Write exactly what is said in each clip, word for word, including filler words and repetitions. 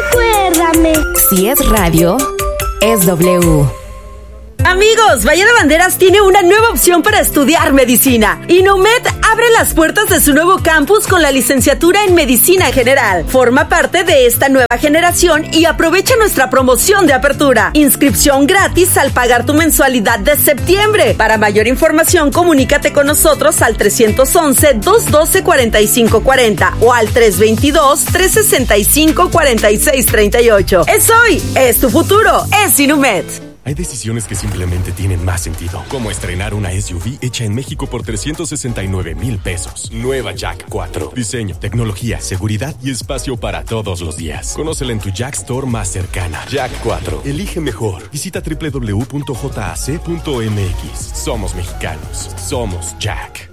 Recuérdame. Si es radio, es W. Amigos, Valle de Banderas tiene una nueva opción para estudiar medicina. Inumet abre las puertas de su nuevo campus con la licenciatura en Medicina General. Forma parte de esta nueva generación y aprovecha nuestra promoción de apertura. Inscripción gratis al pagar tu mensualidad de septiembre. Para mayor información, comunícate con nosotros al tres once, dos doce, cuarenta y cinco cuarenta o al tres veintidós, tres sesenta y cinco, cuarenta y seis treinta y ocho. Es hoy, es tu futuro, es Inumet. Hay decisiones que simplemente tienen más sentido, como estrenar una S U V hecha en México por trescientos sesenta y nueve mil pesos. Nueva Jack cuatro. Diseño, tecnología, seguridad y espacio para todos los días. Conócela en tu Jack Store más cercana. Jack cuatro. Elige mejor. Visita doble u doble u doble u punto j a c punto m x. Somos mexicanos. Somos Jack.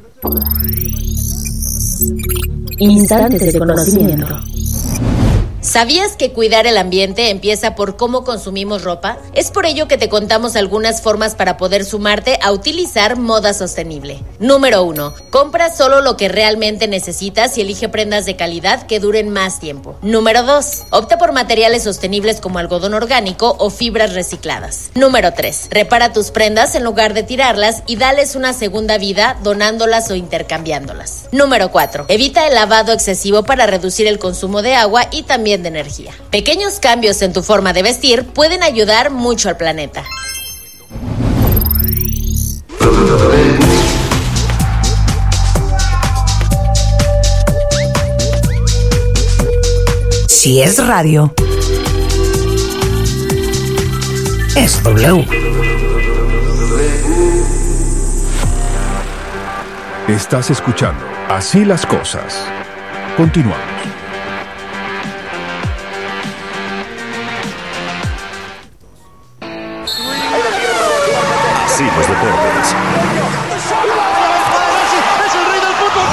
Instantes de conocimiento. ¿Sabías que cuidar el ambiente empieza por cómo consumimos ropa? Es por ello que te contamos algunas formas para poder sumarte a utilizar moda sostenible. Número uno. Compra solo lo que realmente necesitas y elige prendas de calidad que duren más tiempo. Número dos. Opta por materiales sostenibles como algodón orgánico o fibras recicladas. Número tres. Repara tus prendas en lugar de tirarlas y dales una segunda vida donándolas o intercambiándolas. Número cuatro. Evita el lavado excesivo para reducir el consumo de agua y también de energía. Pequeños cambios en tu forma de vestir pueden ayudar mucho al planeta. Si es radio, es W. Estás escuchando Así las Cosas. Continuamos. Así los deportes. Es el rey del fútbol.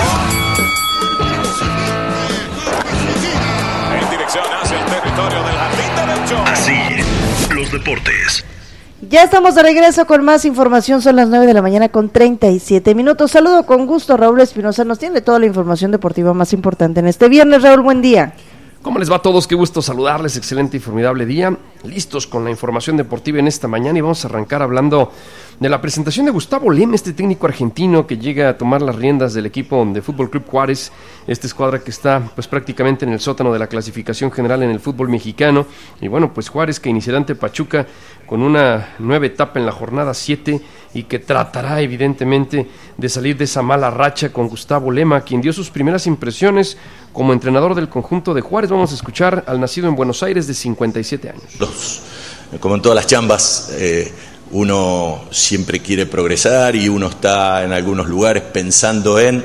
En dirección hacia el territorio del jardín derecho. Así los deportes. Ya estamos de regreso con más información, son las nueve de la mañana con treinta y siete minutos. Saludo con gusto a Raúl Espinosa, nos tiene toda la información deportiva más importante en este viernes. Raúl, buen día. ¿Cómo les va a todos? Qué gusto saludarles, excelente y formidable día. Listos con la información deportiva en esta mañana y vamos a arrancar hablando de la presentación de Gustavo Lem, este técnico argentino que llega a tomar las riendas del equipo de Fútbol Club Juárez, esta escuadra que está pues prácticamente en el sótano de la clasificación general en el fútbol mexicano. Y bueno, pues Juárez que iniciará ante Pachuca con una nueva etapa en la jornada siete y que tratará evidentemente de salir de esa mala racha con Gustavo Lema, quien dio sus primeras impresiones como entrenador del conjunto de Juárez. Vamos a escuchar al nacido en Buenos Aires de cincuenta y siete años. Los, como en todas las chambas, eh, uno siempre quiere progresar y uno está en algunos lugares pensando en,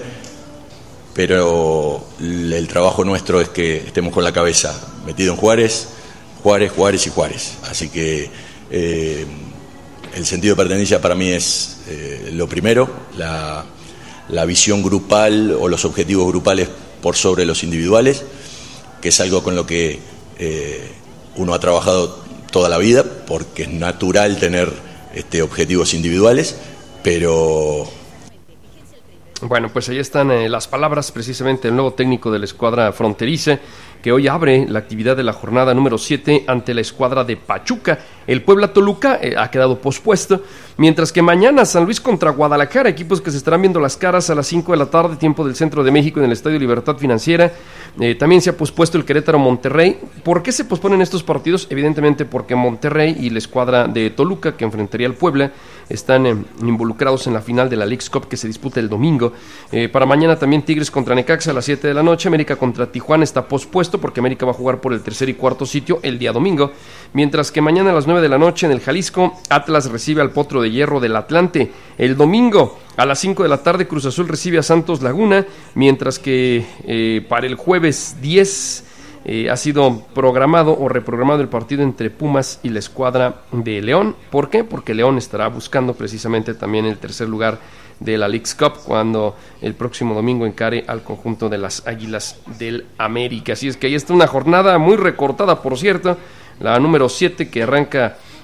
pero el trabajo nuestro es que estemos con la cabeza metido en Juárez, Juárez, Juárez y Juárez. Así que eh, el sentido de pertenencia para mí es eh, lo primero, la, la visión grupal o los objetivos grupales por sobre los individuales, que es algo con lo que eh, uno ha trabajado toda la vida, porque es natural tener este, objetivos individuales, pero... Bueno, pues ahí están eh, las palabras precisamente del nuevo técnico de la escuadra fronteriza, que hoy abre la actividad de la jornada número siete ante la escuadra de Pachuca. El Puebla-Toluca eh, ha quedado pospuesto, mientras que mañana San Luis contra Guadalajara, equipos que se estarán viendo las caras a las cinco de la tarde, tiempo del Centro de México en el Estadio Libertad Financiera. Eh, también se ha pospuesto el Querétaro-Monterrey. ¿Por qué se posponen estos partidos? Evidentemente porque Monterrey y la escuadra de Toluca, que enfrentaría al Puebla, están eh, involucrados en la final de la Leagues Cup que se disputa el domingo. Eh, para mañana también Tigres contra Necaxa a las siete de la noche. América contra Tijuana está pospuesto porque América va a jugar por el tercer y cuarto sitio el día domingo, mientras que mañana a las nueve de la noche en el Jalisco, Atlas recibe al Potro de Hierro del Atlante. El domingo a las cinco de la tarde Cruz Azul recibe a Santos Laguna, mientras que eh, para el jueves diez eh, ha sido programado o reprogramado el partido entre Pumas y la escuadra de León. ¿Por qué? Porque León estará buscando precisamente también el tercer lugar de la Leagues Cup cuando el próximo domingo encare al conjunto de las Águilas del América. Así es que ahí está una jornada muy recortada, por cierto, la número siete, que arranca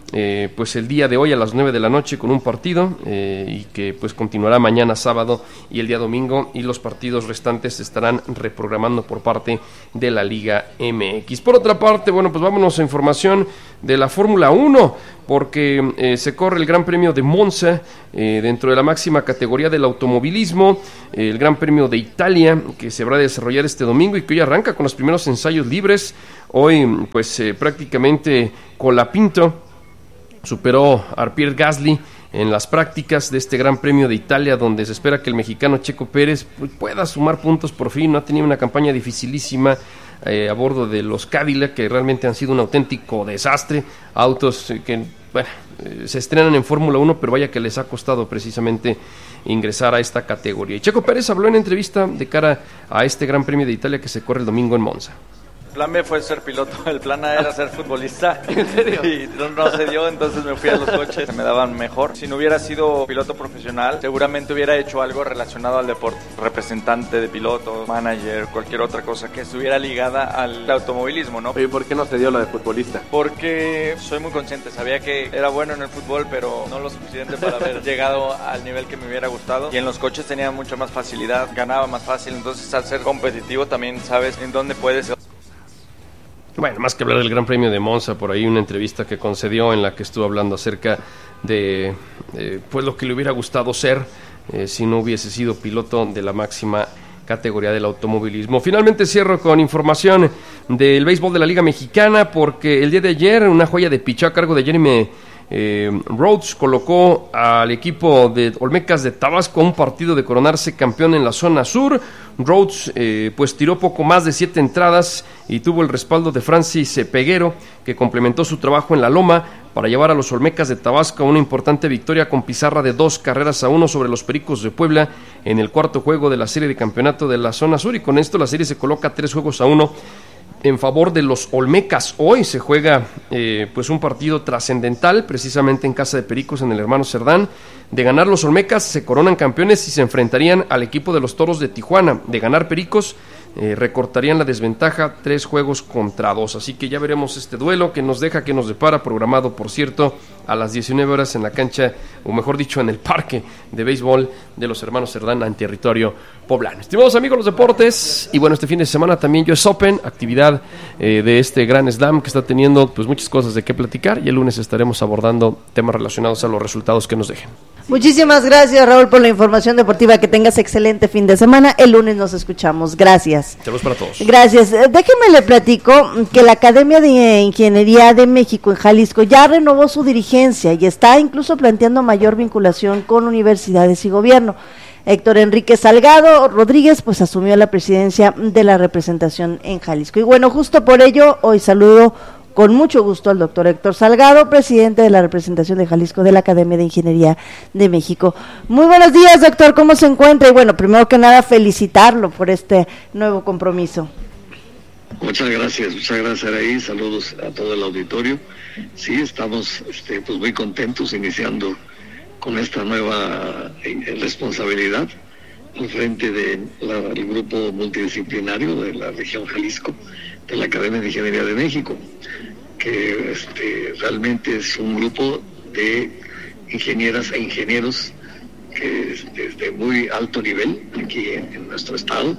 eh, pues el día de hoy a las nueve de la noche con un partido eh, y que pues continuará mañana sábado y el día domingo, y los partidos restantes se estarán reprogramando por parte de la Liga M X. Por otra parte, bueno, pues vámonos a información de la Fórmula uno, porque eh, se corre el Gran Premio de Monza eh, dentro de la máxima categoría del automovilismo, eh, el Gran Premio de Italia, que se va a desarrollar este domingo y que hoy arranca con los primeros ensayos libres. Hoy pues eh, prácticamente Colapinto superó a Pierre Gasly en las prácticas de este Gran Premio de Italia, donde se espera que el mexicano Checo Pérez pues, pueda sumar puntos por fin. No ha tenido una campaña dificilísima eh, a bordo de los Cadillac, que realmente han sido un auténtico desastre, autos eh, que bueno, eh, se estrenan en Fórmula uno, pero vaya que les ha costado precisamente ingresar a esta categoría. Y Checo Pérez habló en entrevista de cara a este Gran Premio de Italia que se corre el domingo en Monza. El plan B fue ser piloto, el plan A era ser futbolista. ¿En serio? Y no, no se dio, entonces me fui a los coches, se me daban mejor. Si no hubiera sido piloto profesional, seguramente hubiera hecho algo relacionado al deporte. Representante de piloto, manager, cualquier otra cosa que estuviera ligada al automovilismo, ¿no? ¿Y por qué no se dio lo de futbolista? Porque soy muy consciente, sabía que era bueno en el fútbol, pero no lo suficiente para haber llegado al nivel que me hubiera gustado. Y en los coches tenía mucha más facilidad, ganaba más fácil, entonces al ser competitivo también sabes en dónde puedes. Bueno, más que hablar del Gran Premio de Monza, por ahí una entrevista que concedió en la que estuvo hablando acerca de eh, pues lo que le hubiera gustado ser eh, si no hubiese sido piloto de la máxima categoría del automovilismo. Finalmente cierro con información del béisbol de la Liga Mexicana, porque el día de ayer una joya de picheo a cargo de Jeremy Eh, Rhodes colocó al equipo de Olmecas de Tabasco a un partido de coronarse campeón en la zona sur. Rhodes eh, pues tiró poco más de siete entradas y tuvo el respaldo de Francis Peguero, que complementó su trabajo en la loma para llevar a los Olmecas de Tabasco a una importante victoria con pizarra de dos carreras a uno sobre los Pericos de Puebla en el cuarto juego de la serie de campeonato de la zona sur, y con esto la serie se coloca tres juegos a uno en favor de los Olmecas. Hoy se juega eh, pues un partido trascendental, precisamente en casa de Pericos, en el Hermano Cerdán. De ganar los Olmecas se coronan campeones y se enfrentarían al equipo de los Toros de Tijuana. De ganar Pericos eh, recortarían la desventaja tres juegos contra dos. Así que ya veremos este duelo que nos deja, que nos depara, programado por cierto a las diecinueve horas en la cancha, o mejor dicho en el parque de béisbol de los Hermanos Cerdán en territorio poblano. Estimados amigos, los deportes, y bueno, este fin de semana también U S Open, actividad eh, de este gran slam que está teniendo pues muchas cosas de qué platicar, y el lunes estaremos abordando temas relacionados a los resultados que nos dejen. Muchísimas gracias, Raúl, por la información deportiva. Que tengas excelente fin de semana. El lunes nos escuchamos. Gracias. Saludos para todos. Gracias. Déjeme le platico que la Academia de Ingeniería de México en Jalisco ya renovó su dirigencia y está incluso planteando mayor vinculación con universidades y gobierno. Héctor Enrique Salgado Rodríguez pues asumió la presidencia de la representación en Jalisco. Y bueno, justo por ello hoy saludo con mucho gusto al doctor Héctor Salgado, presidente de la representación de Jalisco de la Academia de Ingeniería de México. Muy buenos días, doctor, ¿cómo se encuentra? Y bueno, primero que nada, felicitarlo por este nuevo compromiso. Muchas gracias, muchas gracias, Araí. Saludos a todo el auditorio. Sí, estamos este, pues muy contentos iniciando con esta nueva eh, responsabilidad al frente del de grupo multidisciplinario de la región Jalisco, de la Academia de Ingeniería de México, que este, realmente es un grupo de ingenieras e ingenieros que es de muy alto nivel aquí en, en nuestro estado.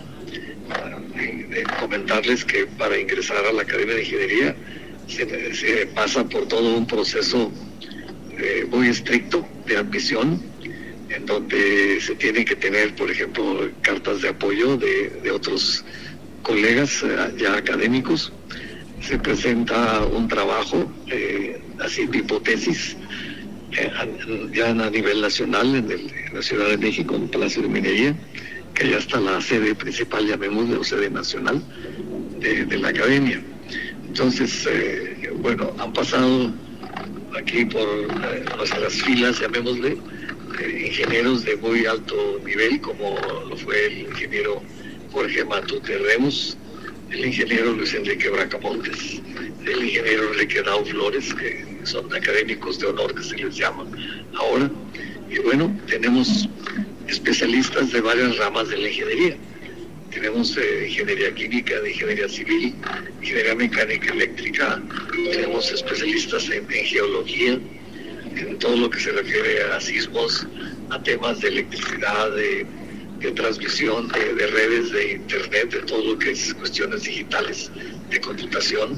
De, de comentarles que para ingresar a la Academia de Ingeniería se, se pasa por todo un proceso eh, muy estricto de admisión, en donde se tienen que tener, por ejemplo, cartas de apoyo de, de otros colegas eh, ya académicos. Se presenta un trabajo, eh, así tipo tesis, eh, ya a nivel nacional en, el, en la Ciudad de México, en el Palacio de Minería, que ya está la sede principal, llamémosle, o sede nacional de, de la Academia. Entonces, eh, bueno, han pasado aquí por eh, nuestras filas, llamémosle, eh, ingenieros de muy alto nivel, como lo fue el ingeniero Jorge Matute Remus, el ingeniero Luis Enrique Bracamontes, el ingeniero Enrique Dao Flores, que son académicos de honor que se les llama ahora. Y bueno, tenemos especialistas de varias ramas de la ingeniería, tenemos eh, ingeniería química, de ingeniería civil, ingeniería mecánica eléctrica, tenemos especialistas en, en geología, en todo lo que se refiere a sismos, a temas de electricidad, de, de transmisión, de, de redes, de internet, de todo lo que es cuestiones digitales, de computación.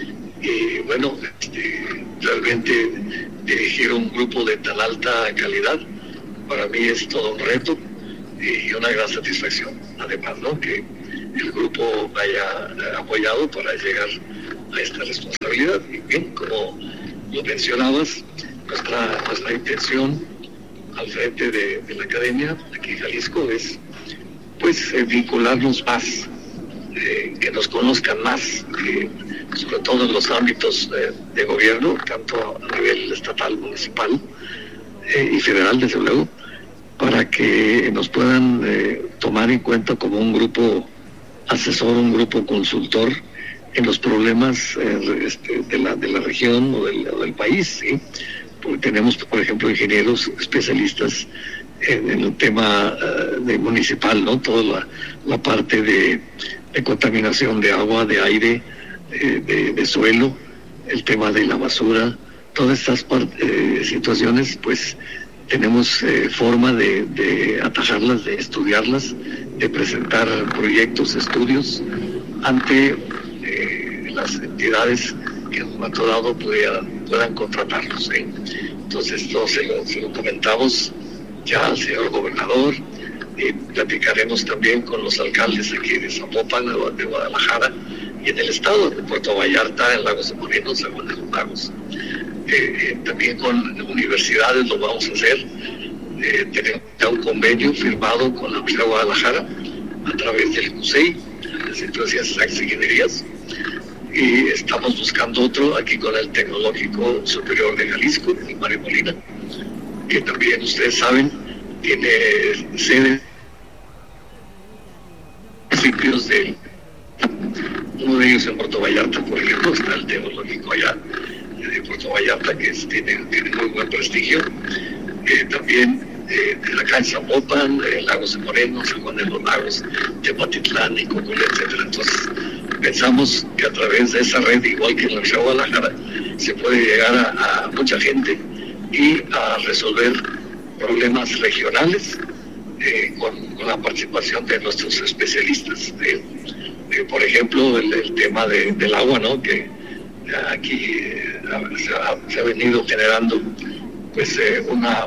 Y bueno, este, realmente dirigir un grupo de tan alta calidad para mí es todo un reto y una gran satisfacción. Además, ¿no?, que el grupo me haya apoyado para llegar a esta responsabilidad. Y bien, como lo mencionabas, nuestra, nuestra intención al frente de, de la academia aquí en Jalisco es pues eh, vincularnos más, eh, que nos conozcan más, eh, sobre todo en los ámbitos eh, de gobierno, tanto a nivel estatal, municipal eh, y federal, desde luego, para que nos puedan eh, tomar en cuenta como un grupo asesor, un grupo consultor en los problemas eh, este, de, la, de la región o del, o del país, ¿sí? Porque tenemos, por ejemplo, ingenieros especialistas en, en el tema uh, de municipal, ¿no? Toda la, la parte de, de contaminación de agua, de aire, eh, de, de suelo, el tema de la basura, todas estas eh, situaciones, pues tenemos eh, forma de, de atajarlas, de estudiarlas, de presentar proyectos, estudios ante eh, las entidades que en un momento dado puedan, puedan contratarlos, ¿eh? Entonces esto se lo, se lo comentamos ya al señor gobernador y platicaremos también con los alcaldes aquí de Zapopan, de Guadalajara y en el estado, de Puerto Vallarta, en Lagos de Moreno, San Juan de los Lagos. Eh, eh, también con universidades lo vamos a hacer. Eh, tenemos ya un convenio firmado con la Universidad de Guadalajara a través del C U S E I, el Centro de Ciencias Exactas y Ingenierías, y estamos buscando otro aquí con el Tecnológico Superior de Jalisco, en Mario Molina, que también ustedes saben tiene sede municipios de uno de ellos en Puerto Vallarta, por ejemplo, está el Tecnológico allá de Puerto Vallarta, que es, tiene, tiene muy buen prestigio. Eh, también eh, acá en Zapopan, eh, Lagos de Moreno, San Juan de los Lagos, Tepatitlán, Icocula, etcétera. Entonces, pensamos que a través de esa red, igual que en la Universidad de Guadalajara, se puede llegar a, a mucha gente y a resolver problemas regionales eh, con, con la participación de nuestros especialistas. Eh, eh, por ejemplo, el, el tema de, del agua, ¿no?, que aquí eh, se, ha, se ha venido generando pues eh, una,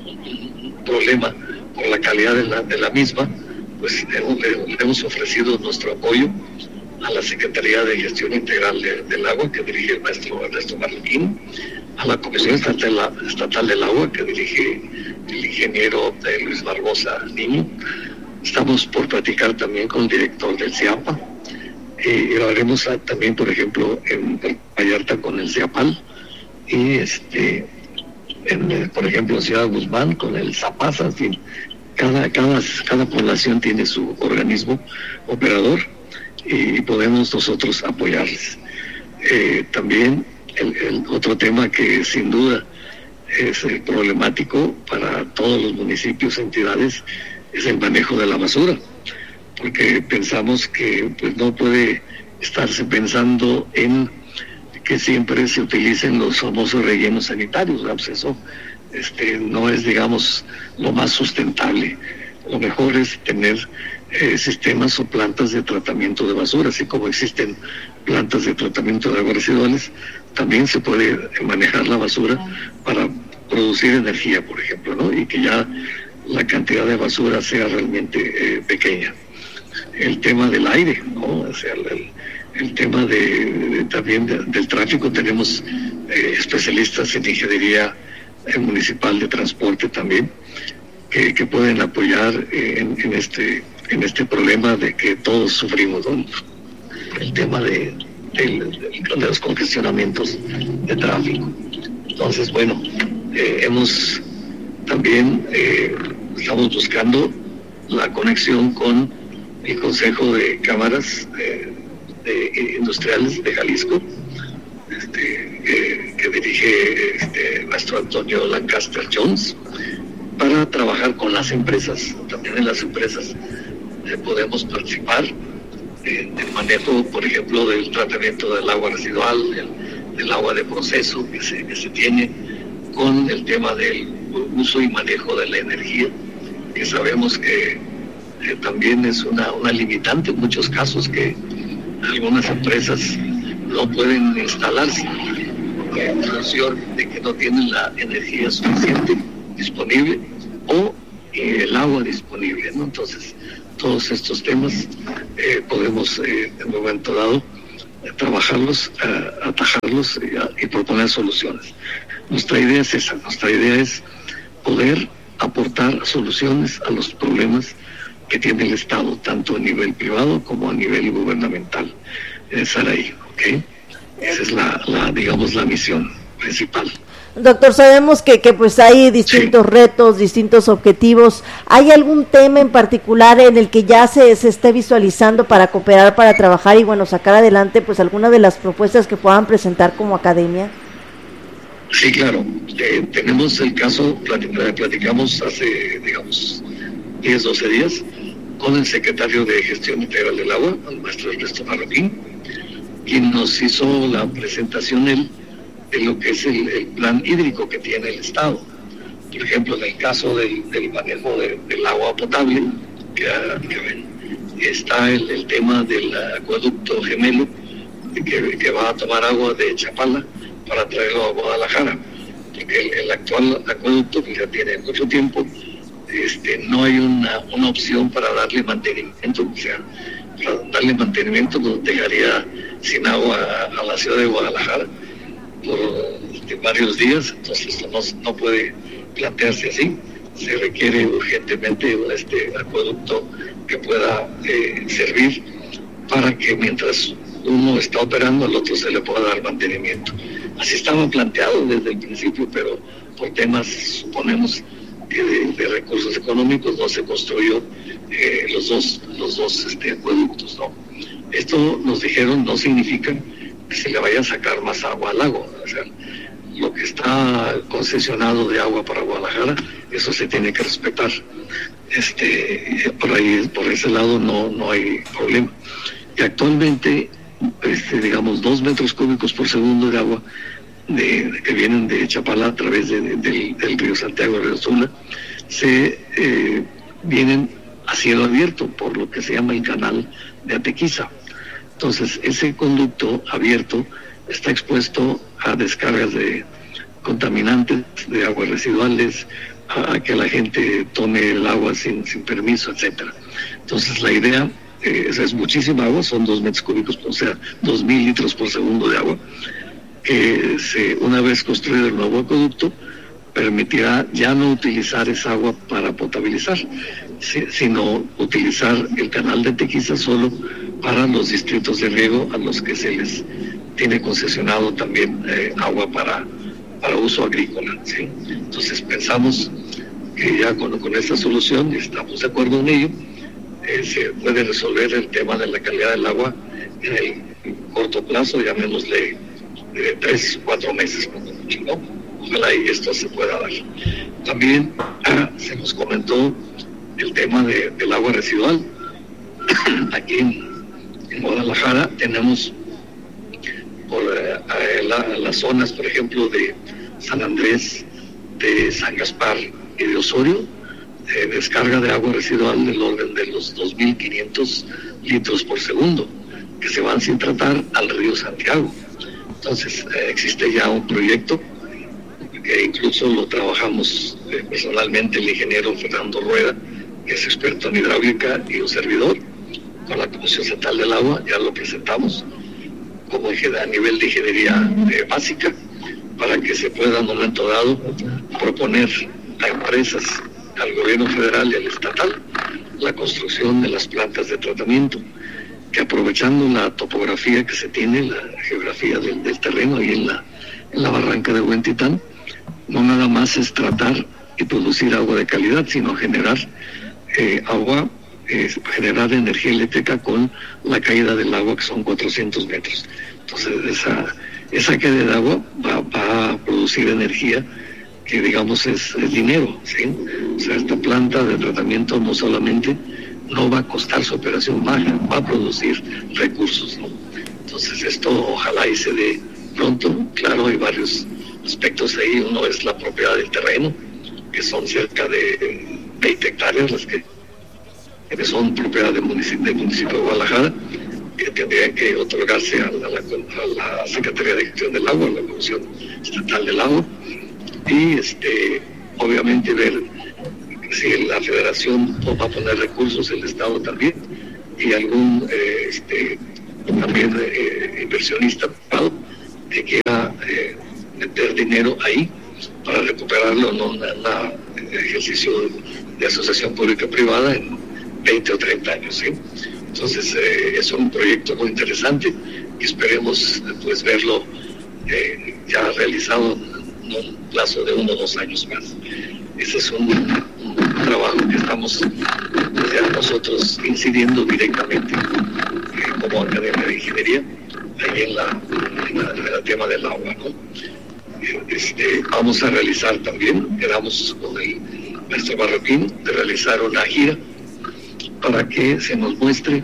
un problema por la calidad de la, de la misma. Pues le, le, le hemos ofrecido nuestro apoyo a la Secretaría de Gestión Integral de, del Agua, que dirige el maestro Ernesto Marroquín, a la Comisión Estatal, Estatal del Agua, que dirige el ingeniero Luis Barbosa Niño. Estamos por platicar también con el director del CIAPA, y lo haremos también, por ejemplo, en Vallarta con el CIAPAL, y este, en, por ejemplo, en Ciudad Guzmán con el ZAPASA. En fin, cada, cada, cada población tiene su organismo operador y podemos nosotros apoyarles. Eh, también el, el otro tema que sin duda es eh, problemático para todos los municipios, entidades, es el manejo de la basura, porque pensamos que pues no puede estarse pensando en que siempre se utilicen los famosos rellenos sanitarios, ¿verdad? Pues eso este, no es, digamos, lo más sustentable. Lo mejor es tener eh, sistemas o plantas de tratamiento de basura, así como existen plantas de tratamiento de aguas residuales, también se puede manejar la basura para producir energía, por ejemplo, ¿no? Y que ya la cantidad de basura sea realmente eh, pequeña. El tema del aire, ¿no? O sea, el, el tema de, de también de, del tráfico, tenemos eh, especialistas en ingeniería eh, municipal de transporte también, que, que pueden apoyar eh, en, en este en este problema de que todos sufrimos, ¿no? El tema de, de, de los congestionamientos de tráfico. Entonces, bueno, eh, hemos también eh, estamos buscando la conexión con el Consejo de Cámaras eh, de Industriales de Jalisco, este, eh, que dirige este, nuestro Antonio Lancaster Jones, para trabajar con las empresas, también en las empresas eh, podemos participar en el manejo, por ejemplo, del tratamiento del agua residual, del, del agua de proceso que se, que se tiene, con el tema del uso y manejo de la energía, que sabemos que eh, también es una, una limitante en muchos casos, que algunas empresas no pueden instalarse en función de que no tienen la energía suficiente disponible o eh, el agua disponible, ¿no? Entonces, todos estos temas eh, podemos eh, en un momento dado eh, trabajarlos, eh, atajarlos y, y proponer soluciones. Nuestra idea es esa, nuestra idea es poder aportar soluciones a los problemas que tiene el Estado, tanto a nivel privado como a nivel gubernamental. Estar ahí, ¿ok? Esa es la, la digamos, la misión principal. Doctor, sabemos que, que pues hay distintos sí. retos, distintos objetivos. ¿Hay algún tema en particular en el que ya se, se esté visualizando para cooperar, para trabajar y bueno, sacar adelante pues alguna de las propuestas que puedan presentar como academia? Sí, claro. Eh, tenemos el caso, platic- platicamos hace, digamos, diez, doce días con el secretario de Gestión Integral del Agua, el maestro Ernesto Marroquín, quien nos hizo la presentación él de lo que es el, el plan hídrico que tiene el Estado. Por ejemplo, en el caso del, del manejo de, del agua potable, que, que ven, está el, el tema del acueducto gemelo, que, que va a tomar agua de Chapala para traerlo a Guadalajara, porque el, el actual acueducto, que ya tiene mucho tiempo, este, no hay una, una opción para darle mantenimiento, o sea, para darle mantenimiento nos dejaría sin agua a, a la ciudad de Guadalajara por este, varios días, entonces esto no, no puede plantearse así. Se requiere urgentemente este acueducto que pueda eh, servir para que mientras uno está operando al otro se le pueda dar mantenimiento. Así estaba planteado desde el principio, pero por temas, suponemos, que de, de recursos económicos no se construyó eh, los dos, los dos este, acueductos, ¿no? Esto nos dijeron no significa que se le vaya a sacar más agua al lago, o sea, lo que está concesionado de agua para Guadalajara, eso se tiene que respetar. Este, por ahí, por ese lado no, no hay problema. Y actualmente, este, digamos, dos metros cúbicos por segundo de agua de, que vienen de Chapala a través de, de, del, del río Santiago, río Sula, se eh, vienen a cielo abierto por lo que se llama el canal de Atequiza. Entonces, ese conducto abierto está expuesto a descargas de contaminantes, de aguas residuales, a que la gente tome el agua sin, sin permiso, etcétera. Entonces, la idea eh, es, es muchísima agua, son dos metros cúbicos, o sea, dos mil litros por segundo de agua, que se, una vez construido el nuevo acueducto, permitirá ya no utilizar esa agua para potabilizar, si, sino utilizar el canal de Tequiza solo para los distritos de riego a los que se les tiene concesionado también eh, agua para, para uso agrícola, ¿sí? Entonces pensamos que ya con, con esta solución, y estamos de acuerdo en ello, eh, se puede resolver el tema de la calidad del agua en el corto plazo, llamémosle de tres, cuatro meses, ¿no? Ojalá y esto se pueda dar. También ah, se nos comentó el tema de, del agua residual. Aquí en, en Guadalajara tenemos por eh, la, las zonas, por ejemplo, de San Andrés, de San Gaspar y de Osorio, eh, descarga de agua residual del orden de los dos mil quinientos litros por segundo, que se van sin tratar al río Santiago. Entonces, eh, existe ya un proyecto que incluso lo trabajamos eh, personalmente el ingeniero Fernando Rueda, que es experto en hidráulica, y un servidor, con la Comisión Estatal del Agua, ya lo presentamos como a nivel de ingeniería eh, básica, para que se pueda en un momento dado proponer a empresas, al gobierno federal y al estatal, la construcción de las plantas de tratamiento, que aprovechando la topografía que se tiene, la geografía del, del terreno y en la, en la barranca de Huentitán, no nada más es tratar y producir agua de calidad, sino generar eh, agua, eh, generar energía eléctrica con la caída del agua, que son cuatrocientos metros. Entonces esa, esa caída de agua va, va a producir energía que digamos es, es dinero, ¿sí? O sea, esta planta de tratamiento no solamente no va a costar su operación, va, va a producir recursos, ¿no? Entonces esto ojalá y se dé pronto. Claro, hay varios aspectos ahí. Uno es la propiedad del terreno, que son cerca de veinte hectáreas las que, que son propiedad del municipio, del municipio de Guadalajara, que tendrían que otorgarse a la, a la Secretaría de Gestión del Agua, a la Comisión Estatal del Agua, y este, obviamente ver si la Federación va a poner recursos, el Estado también, y algún eh, este, también eh, inversionista privado que quiera eh, meter dinero ahí para recuperarlo en un ejercicio de asociación pública-privada en veinte o treinta años, ¿sí? Entonces eh, es un proyecto muy interesante y esperemos pues verlo eh, ya realizado en un plazo de uno o dos años más. Ese es un, un trabajo que estamos ya nosotros incidiendo directamente eh, como Academia de Ingeniería ahí en, la, en, la, en el tema del agua, ¿no? Este, vamos a realizar también, quedamos con el maestro Barroquín de realizar una gira para que se nos muestre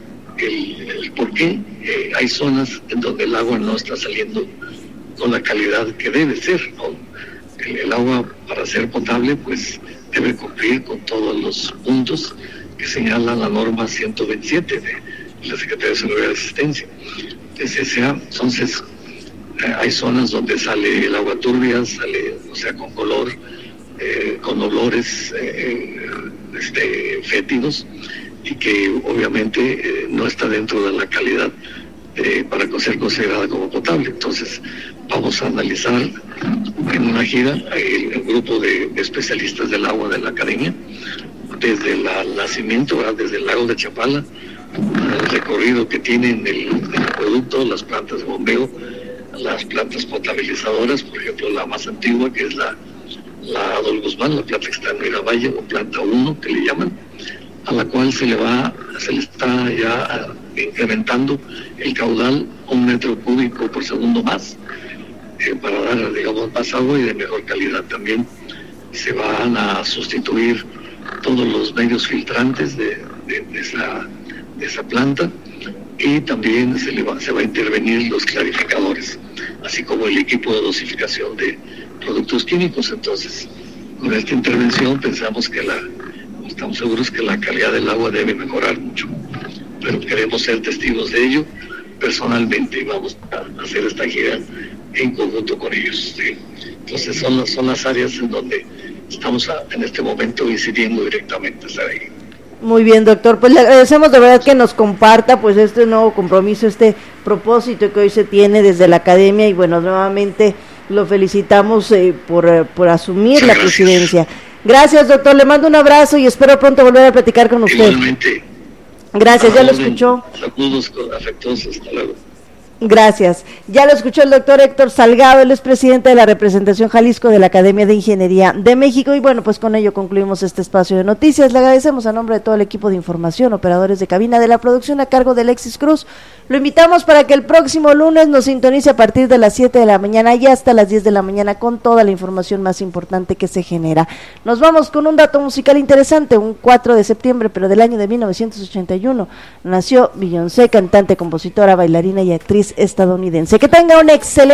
el, el por qué eh, hay zonas en donde el agua no está saliendo con la calidad que debe ser, ¿no? El, el agua, para ser potable, pues debe cumplir con todos los puntos que señala la norma ciento veintisiete de la Secretaría de Seguridad de Asistencia. Entonces, entonces eh, hay zonas donde sale el agua turbia, sale, o sea, con color, eh, con olores eh, este, fétidos, y que obviamente eh, no está dentro de la calidad eh, para ser considerada como potable. Entonces vamos a analizar en una gira el, el grupo de, de especialistas del agua de la Academia, desde el nacimiento, ¿verdad? Desde el lago de Chapala, el recorrido que tienen el, el acueducto, las plantas de bombeo, las plantas potabilizadoras, por ejemplo la más antigua, que es la, la Adolfo Guzmán, la planta que está en Miravalle, o planta uno que le llaman, a la cual se le va, se le está ya incrementando el caudal un metro cúbico por segundo más, eh, para dar, digamos, más agua y de mejor calidad también. Se van a sustituir todos los medios filtrantes de, de, de, esa, de esa planta, y también se, le va, se va a intervenir los clarificadores, así como el equipo de dosificación de productos químicos. Entonces, con esta intervención pensamos que la Estamos seguros que la calidad del agua debe mejorar mucho, pero queremos ser testigos de ello personalmente y vamos a hacer esta gira en conjunto con ellos, ¿sí? Entonces son las, son las áreas en donde estamos a, en este momento incidiendo directamente. ¿Sabes? Muy bien, doctor, pues le agradecemos de verdad que nos comparta pues este nuevo compromiso, este propósito que hoy se tiene desde la Academia, y bueno, nuevamente lo felicitamos eh, por, eh, por asumir Muchas la gracias. presidencia. Gracias, doctor, le mando un abrazo y espero pronto volver a platicar con usted. Igualmente. Gracias, ya lo escuchó. Saludos afectuosos, hasta luego. Gracias. Ya lo escuchó el doctor Héctor Salgado, él es presidente de la representación Jalisco de la Academia de Ingeniería de México, y bueno, pues con ello concluimos este espacio de noticias. Le agradecemos a nombre de todo el equipo de información, operadores de cabina, de la producción a cargo de Alexis Cruz. Lo invitamos para que el próximo lunes nos sintonice a partir de las siete de la mañana y hasta las diez de la mañana con toda la información más importante que se genera. Nos vamos con un dato musical interesante. Un cuatro de septiembre, pero del año de mil novecientos ochenta y uno, nació Beyoncé, cantante, compositora, bailarina y actriz estadounidense. Que tenga un excelente